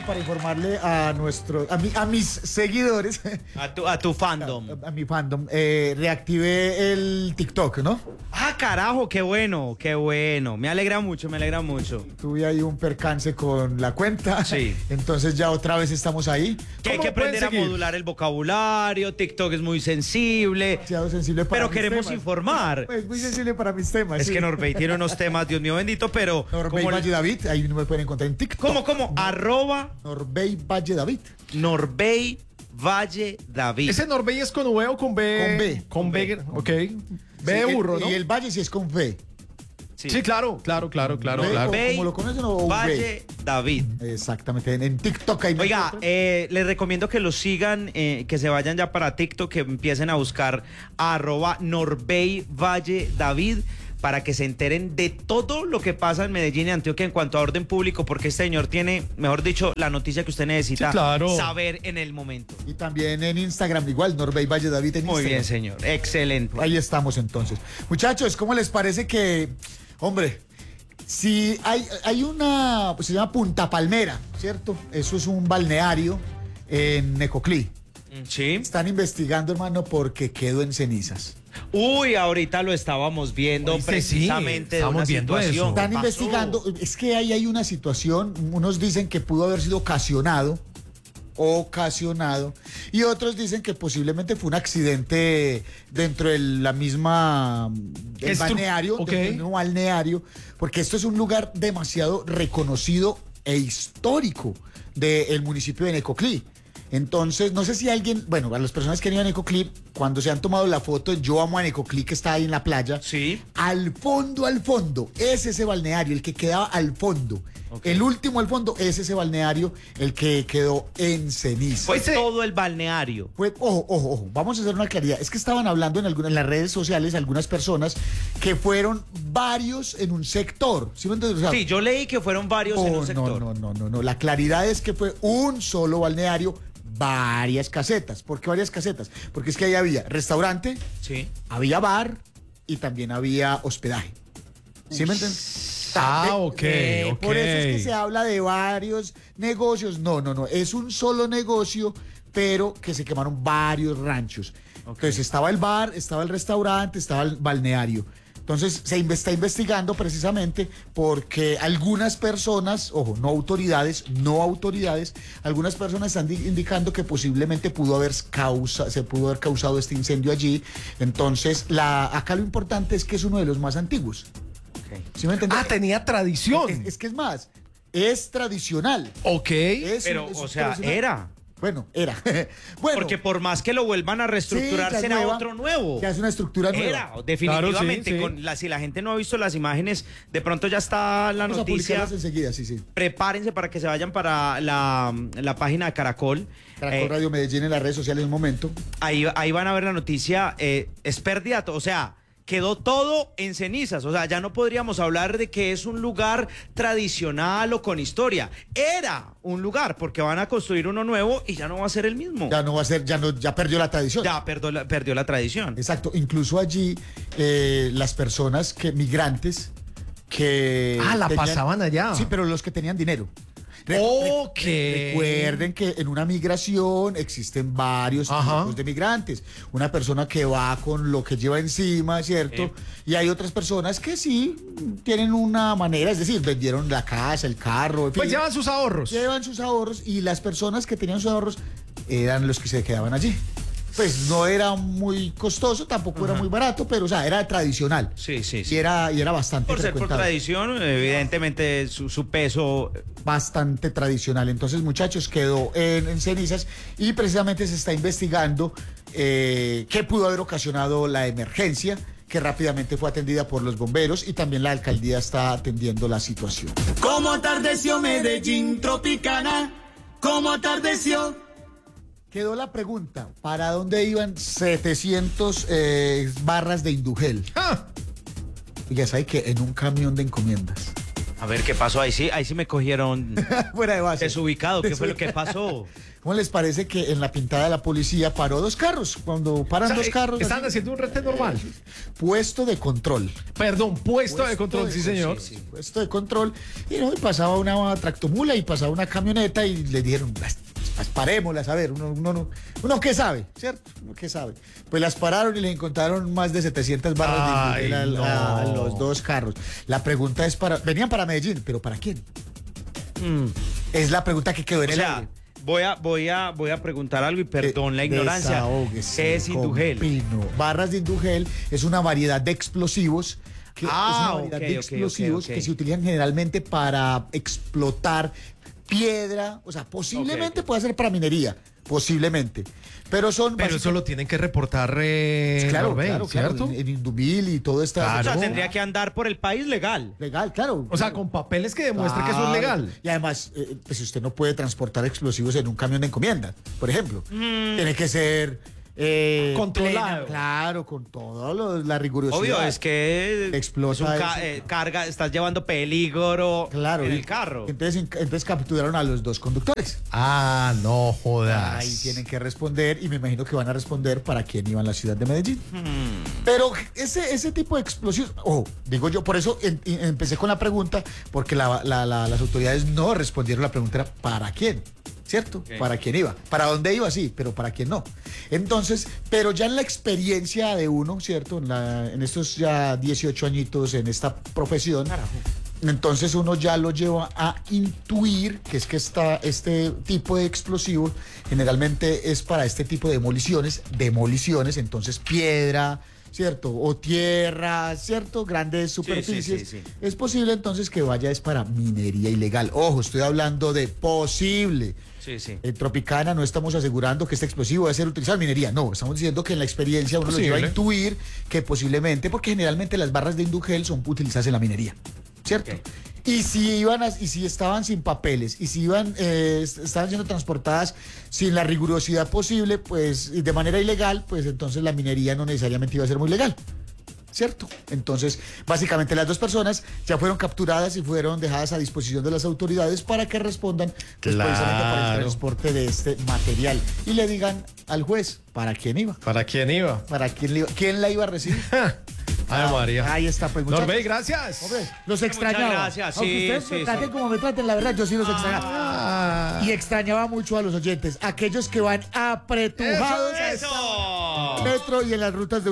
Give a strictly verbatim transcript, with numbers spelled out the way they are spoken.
para informarle a nuestros, a, mi, a mis seguidores, A tu, a tu fandom. a, a mi fandom, eh, reactivé el TikTok, ¿no? Ah, carajo, qué bueno, qué bueno. Me alegra mucho, me alegra mucho. Tuve ahí un percance con la cuenta. Sí. Entonces ya otra vez estamos ahí. Que hay ¿Cómo que lo pueden aprender a seguir? modular el vocabulario. TikTok es muy sensible. Demasiado sensible para Pero mis queremos temas. informar. Es muy sensible para mis temas. Es sí. que Norbey tiene unos temas, Dios mío bendito, pero. Norbey como Valle David, ahí no me pueden encontrar en TikTok. ¿Cómo, cómo? Arroba Norbey Valle David. Norbey Valle David. ¿Ese Norbey es con V o con B? Con B. Con B, ok. B de Sí, burro, el- ¿no? Y el Valle sí es con V. Sí. Sí, claro, claro, claro, claro, Ve, claro. o- Norbey como lo conocen, o V. Valle David. Exactamente, en, en TikTok ahí me Oiga, encuentran. eh, les recomiendo que los sigan, eh, que se vayan ya para TikTok, que empiecen a buscar a arroba Norbey Valle David para que se enteren de todo lo que pasa en Medellín y Antioquia en cuanto a orden público, porque este señor tiene, mejor dicho, la noticia que usted necesita Sí, claro. saber en el momento. Y también en Instagram, igual, Norbey Valle David en Muy Instagram. bien, señor. Excelente. Ahí estamos entonces. Muchachos, ¿cómo les parece que, hombre, si hay, hay una, pues se llama Punta Palmera, ¿cierto? Eso es un balneario en Necoclí. Sí. Están investigando, hermano, porque quedó en cenizas. Uy, ahorita lo estábamos viendo Oíste, precisamente sí, de una estábamos viendo situación. eso. que Están pasó. investigando, es que ahí hay una situación, unos dicen que pudo haber sido ocasionado, ocasionado, y otros dicen que posiblemente fue un accidente dentro de la misma del Estru- balneario, ok. del mismo balneario, porque esto es un lugar demasiado reconocido e histórico del municipio de Necoclí. Entonces, no sé si alguien, bueno, a las personas que han ido a Necoclí, cuando se han tomado la foto, yo amo a Necoclí, que está ahí en la playa. Sí. Al fondo, al fondo, es ese balneario, el que quedaba al fondo. Ok. El último al fondo es ese balneario, el que quedó en ceniza. Fue Ese- todo el balneario. Fue, ojo, ojo, ojo, vamos a hacer una claridad. Es que estaban hablando en, algunas, en las redes sociales algunas personas que fueron varios en un sector. ¿Sí me entiendes? O sea, Sí, yo leí que fueron varios en oh, un sector. No, no, no, no, no. La claridad es que fue un solo balneario, varias casetas. ¿Por qué varias casetas? Porque es que ahí había restaurante, Sí. había bar y también había hospedaje. ¿Sí me entiendes? Ah, De- ok, eh, ok. Por eso es que se habla de varios negocios. No, no, no. Es un solo negocio, pero que se quemaron varios ranchos. Entonces estaba el bar, estaba el restaurante, estaba el balneario. Entonces se inve- está investigando precisamente porque algunas personas, ojo, no autoridades, no autoridades, algunas personas están di- indicando que posiblemente pudo haber causa, se pudo haber causado este incendio allí. Entonces, la, acá lo importante es que es uno de los más antiguos. Ok. ¿Sí me entiendes? Ah, tenía tradición. Es, es que es más, es tradicional. Ok. Es- Pero, es o sea, tradicional. era. Bueno, era. Bueno, Porque por más que lo vuelvan a reestructurar, sí, ya será nueva, otro nuevo. ya es una estructura nueva. Era, definitivamente. Claro, sí, sí. Con la, si la gente no ha visto las imágenes, de pronto ya está la Vamos a noticia. publicarlas enseguida, sí, sí. Prepárense para que se vayan para la, la página de Caracol. Caracol Eh, Radio Medellín en las redes sociales en un momento. ahí, ahí van a ver la noticia. Eh, es pérdida, o sea, quedó todo en cenizas. O sea, ya no podríamos hablar de que es un lugar tradicional o con historia. Era un lugar, porque van a construir uno nuevo y ya no va a ser el mismo. Ya no va a ser, ya no, ya perdió la tradición. Ya perdió la, perdió la tradición. Exacto. Incluso allí eh, las personas que migrantes que Ah, la tenían- pasaban allá. Sí, pero los que tenían dinero. Re- Ok. re- Recuerden que en una migración existen varios Ajá. tipos de migrantes. Una persona que va con lo que lleva encima, ¿cierto? Y hay otras personas que sí tienen una manera, es decir, vendieron la casa, el carro, en Pues fin, llevan sus ahorros. llevan sus ahorros y las personas que tenían sus ahorros eran los que se quedaban allí. Pues no era muy costoso, tampoco era muy barato, pero o sea, era tradicional. Sí, sí, sí. Y era, y era bastante Por ser por frecuentado. tradición, evidentemente su, su peso. Bastante tradicional. Entonces, muchachos, quedó en, en cenizas y precisamente se está investigando eh, qué pudo haber ocasionado la emergencia, que rápidamente fue atendida por los bomberos y también la alcaldía está atendiendo la situación. Como atardeció Medellín Tropicana, como atardeció. Quedó la pregunta, ¿para dónde iban setecientos eh, barras de Indugel? Ah, Y ya sabe que en un camión de encomiendas. A ver, ¿qué pasó? Ahí sí, ahí sí me cogieron Fuera de base. desubicado. ¿Qué fue lo que pasó? ¿Cómo les parece que en la pintada de la policía paró dos carros? Cuando paran O sea, dos carros, Están así, haciendo un retén normal. puesto de control. Perdón, puesto, de control, sí, con- señor. sí, sí, puesto de control. Y, no, y pasaba una tractomula y pasaba una camioneta y le dijeron, las, las parémoslas, a ver, uno, uno, uno, uno qué sabe, ¿cierto? Uno qué sabe. Pues las pararon y les encontraron más de setecientas barras Ay, de indulgente a, a no. los dos carros. La pregunta es para, venían para Medellín, pero ¿para quién? Mm. Es la pregunta que quedó en O el sea, aire. voy a, voy a, voy a preguntar algo y perdón la De- ignorancia. desahógese ¿Qué es con Indugel? pino. Barras de Indugel es una variedad de explosivos. Que Ah, es una variedad ok, de ok, explosivos ok, ok. que se utilizan generalmente para explotar piedra. O sea, posiblemente Ok, ok. puede ser para minería. Posiblemente. Pero son. Pero eso lo tienen que reportar eh, Claro, Norbey, claro, claro. ¿cierto? En, en Indumil y todo esto. Claro. O sea, tendría que andar por el país legal. Legal, claro. O sea, claro. con papeles que demuestren que eso es Claro. legal. Y además, eh, pues usted no puede transportar explosivos en un camión de encomienda, por ejemplo. Tiene que ser eh, Controlado. plena, claro, con toda la rigurosidad. Obvio, es que Explota es un ca- eso. eh, carga, estás llevando peligro Claro, en y- el carro. Entonces, entonces capturaron a los dos conductores. Ah, no jodas. Ahí tienen que responder y me imagino que van a responder para quién iba en la ciudad de Medellín. Hmm. Pero ese, ese tipo de explosivos, oh, digo yo, por eso en- en- empecé con la pregunta, porque la- la- la- las autoridades no respondieron la pregunta, era ¿para quién? ¿Cierto? Ok. ¿Para quién iba? ¿Para dónde iba? Sí, pero ¿para quién no? Entonces, pero ya en la experiencia de uno, ¿cierto? En, la- en estos ya dieciocho añitos en esta profesión, entonces uno ya lo lleva a intuir que es que esta, este tipo de explosivo generalmente es para este tipo de demoliciones, demoliciones, entonces piedra, ¿cierto? O tierra, ¿cierto? Grandes sí, superficies. sí, sí. Es posible entonces que vaya es para minería ilegal. Ojo, estoy hablando de posible. Sí, sí. En Tropicana no estamos asegurando que este explosivo va a ser utilizado en minería, no, estamos diciendo que en la experiencia uno lo lleva a Posible. intuir que posiblemente, porque generalmente las barras de Indugel son utilizadas en la minería, ¿cierto? Ok. Y si iban a- y si estaban sin papeles y si iban eh, est- estaban siendo transportadas sin la rigurosidad posible, pues y de manera ilegal, pues entonces la minería no necesariamente iba a ser muy legal. ¿Cierto? Entonces, básicamente las dos personas ya fueron capturadas y fueron dejadas a disposición de las autoridades para que respondan pues, Claro. precisamente por el transporte de este material y le digan al juez para quién iba, ¿Para quién iba? para quién, le iba- quién la iba a recibir. Ay, María. Ahí está, pues muchachos. Norbey, gracias. Hombre, los Muchas extrañaba. gracias, Aunque sí, ustedes sí, me traten sí. como me traten, la verdad, yo sí los extrañaba. Ah. Y extrañaba mucho a los oyentes, aquellos que van apretujados Eso, ¡Eso! al metro y en las rutas de